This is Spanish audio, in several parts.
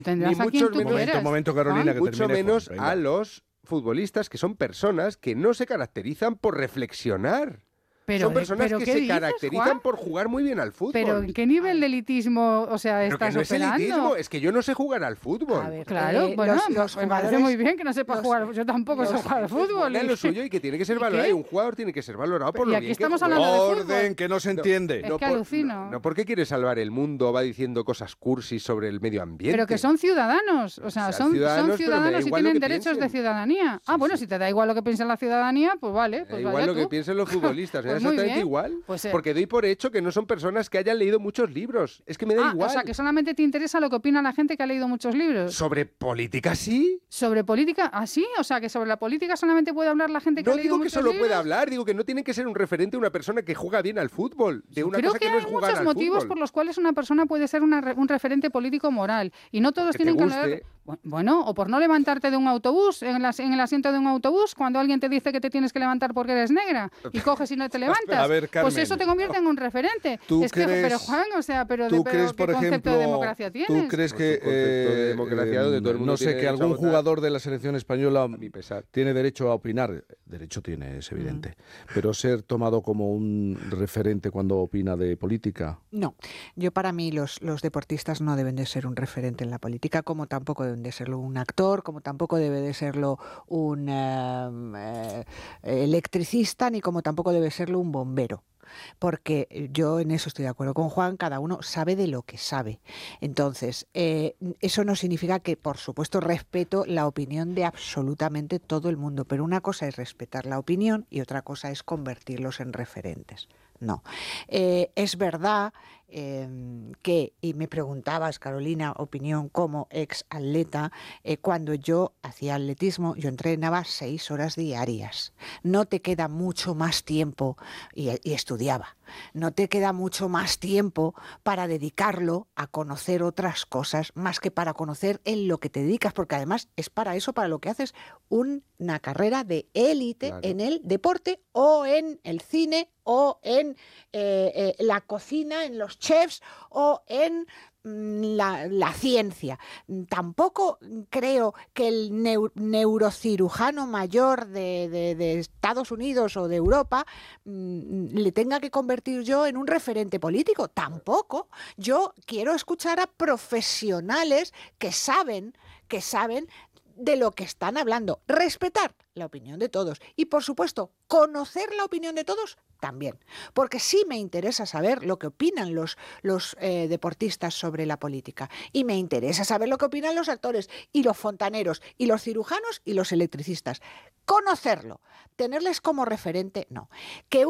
Tendrás a quien tú quieras. Un momento, Carolina, que mucho termine menos Juan, venga. a los futbolistas que son personas que no se caracterizan por reflexionar. Son personas que se caracterizan Juan? por jugar muy bien al fútbol. ¿Pero en qué nivel de elitismo, o sea, Pero estás que no es operando? elitismo, es que yo no sé jugar al fútbol. A ver, Claro, bueno, los me parece jugadores- muy bien que no sepa jugar. Yo tampoco sé jugar al fútbol. Es lo suyo y que tiene que ser ¿Y valorado. qué? Y un jugador tiene que ser valorado por Y lo aquí bien que estamos juega. hablando de Orden, fútbol. que no se entiende. Es que alucino. No porque quiere salvar el mundo, va diciendo cosas cursis sobre el medio ambiente. Pero que son ciudadanos, o sea, son ciudadanos, pero me da ciudadanos y igual lo tienen que derechos piensen. de ciudadanía. Sí, Bueno, sí. si te da igual lo que piensa la ciudadanía, pues vale, Da pues igual vaya lo que tú. piensen los futbolistas, me da Pues muy exactamente bien. igual. Pues, porque doy por hecho que no son personas que hayan leído muchos libros. Es que me da igual. O sea, que solamente te interesa lo que opina la gente que ha leído muchos libros. ¿Sobre política sí? ¿Sobre política? ¿Ah, sí? O sea, que sobre la política solamente puede hablar la gente que No ha leído digo que muchos solo libros. pueda hablar, digo que no tiene que ser un referente una persona que juega bien al fútbol, de una Creo cosa que que no es hay jugar muchos al motivos fútbol. por los cuales una persona puede ser un referente político moral. Y no todos Que te tienen que guste. leer. Bueno, o por no levantarte de un autobús, en el asiento de un autobús, cuando alguien te dice que te tienes que levantar porque eres negra y coges y no te levantas. A ver, Carmen. Pues eso te convierte en un referente. ¿Tú Es que, crees- pero Juan, o sea, pero ¿Tú pero crees, ¿qué por concepto ejemplo, de democracia tienes? tú crees Pues que un concepto de democracia donde todo el mundo no sé, tiene que derecho a algún votar? jugador de la selección española mi pesar. tiene derecho a opinar? Derecho tiene, es evidente. Pero ser tomado como un referente cuando opina de política. No, yo para mí los deportistas no deben de ser un referente en la política, como tampoco deben de serlo un actor, como tampoco debe de serlo un electricista, ni como tampoco debe serlo un bombero. Porque yo en eso estoy de acuerdo con Juan, cada uno sabe de lo que sabe. Entonces, eso no significa que, por supuesto, respeto la opinión de absolutamente todo el mundo, pero una cosa es respetar la opinión y otra cosa es convertirlos en referentes. No. Es verdad que, y me preguntabas, Carolina, opinión como ex atleta, cuando yo hacía atletismo, yo entrenaba 6 horas diarias. No te queda mucho más tiempo, y estudiaba, no te queda mucho más tiempo para dedicarlo a conocer otras cosas, más que para conocer en lo que te dedicas, porque además es para eso, para lo que haces una carrera de élite, claro, en el deporte o en el cine o en la cocina, en los chefs o en la ciencia. Tampoco creo que el neurocirujano mayor de Estados Unidos o de Europa le tenga que convertir yo en un referente político. Tampoco. Yo quiero escuchar a profesionales que saben de lo que están hablando, respetar la opinión de todos y, por supuesto, conocer la opinión de todos también, porque sí me interesa saber lo que opinan los deportistas sobre la política y me interesa saber lo que opinan los actores y los fontaneros y los cirujanos y los electricistas. Conocerlo, tenerles como referente, no. Que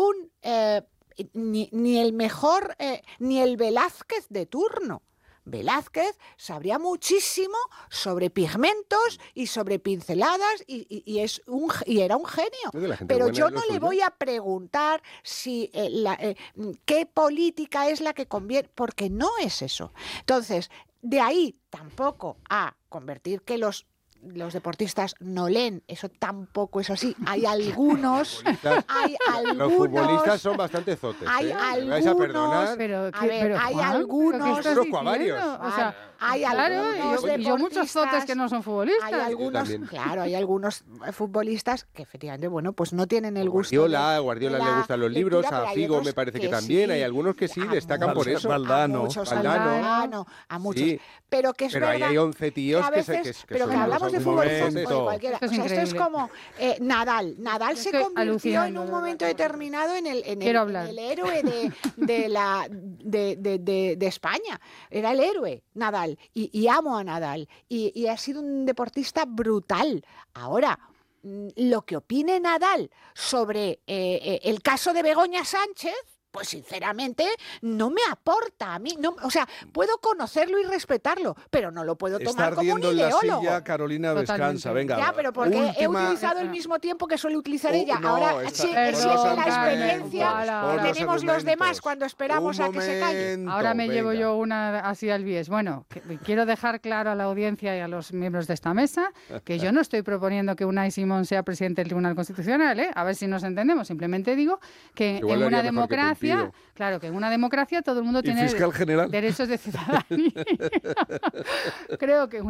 ni el mejor, ni el Velázquez de turno. Velázquez sabría muchísimo sobre pigmentos y sobre pinceladas y era un genio. Pero yo no le voy a preguntar si qué política es la que conviene, porque no es eso. Entonces, de ahí tampoco a convertir que los deportistas no leen, eso tampoco es así. Hay algunos. Los futbolistas son bastante zotes. Hay algunos. ¿Me vais a perdonar? Hay algunos. Conozco a varios. O sea, hay claro, algunos y yo muchos zotes que no son futbolistas. Hay algunos, claro, hay algunos futbolistas que efectivamente, bueno, pues no tienen el gusto. A Guardiola le gustan los libros, a Figo me parece que también. Sí, hay algunos que sí destacan por eso. Valdano. A muchos. Sí. Pero que es pero verdad. Ahí hay 11 tíos que, veces, que son hablamos de futbolistas de cualquiera. O sea, esto es como Nadal. Nadal se convirtió en un momento determinado en el héroe de España. Era el héroe, Nadal. Y amo a Nadal. Y ha sido un deportista brutal. Ahora, lo que opine Nadal sobre el caso de Begoña Sánchez, pues sinceramente no me aporta a mí. No, o sea, puedo conocerlo y respetarlo, pero no lo puedo tomar como un ideólogo. Está ardiendo en la silla, Carolina, descansa, venga. Ya, pero porque he utilizado el mismo tiempo que suele utilizar ella. Ahora, si la experiencia tenemos los demás cuando esperamos a que se calle. Ahora me llevo yo una así al bies. Bueno, quiero dejar claro a la audiencia y a los miembros de esta mesa que yo no estoy proponiendo que Unai Simón sea presidente del Tribunal Constitucional, ¿eh? A ver si nos entendemos. Simplemente digo que en una democracia democracia, claro, que en una democracia todo el mundo tiene fiscal general. derechos de ciudadanía. Creo que